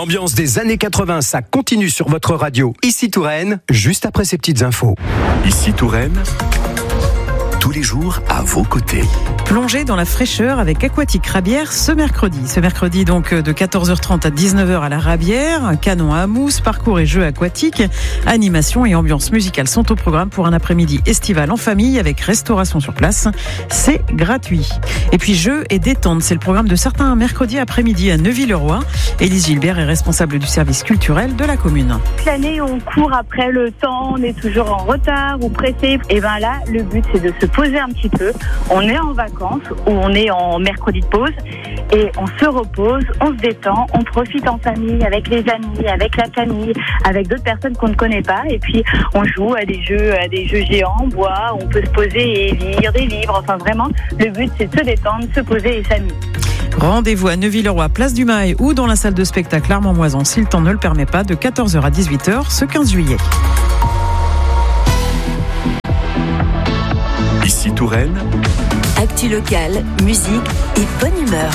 L'ambiance des années 80, ça continue sur votre radio. Ici Touraine, juste après ces petites infos. Ici Touraine, tous les jours à vos côtés. Plongez dans la fraîcheur avec Aquatique Rabière ce mercredi. Ce mercredi donc de 14h30 à 19h à la Rabière. Canon à mousse, parcours et jeux aquatiques, animation et ambiance musicale sont au programme pour un après-midi estival en famille avec restauration sur place. C'est gratuit. Et puis jeux et détente, c'est le programme de certains mercredis après-midi à Neuville-le-Roi. Élise Gilbert est responsable du service culturel de la commune. Toute l'année, on court après le temps, on est toujours en retard ou pressé. Et bien là, le but, c'est de se poser un petit peu. On est en vacances ou on est en mercredi de pause et on se repose, on se détend, on profite en famille, avec les amis, avec la famille, avec d'autres personnes qu'on ne connaît pas. Et puis, on joue à des jeux géants en bois. On peut se poser et lire des livres. Enfin, vraiment, le but, c'est de se détendre, se poser et s'amuser. Rendez-vous à Neuville-le-Roi, place du Mail ou dans la salle de spectacle Armand-Moison, si le temps ne le permet pas, de 14h à 18h ce 15 juillet. Ici Touraine, actu locale, musique et bonne humeur.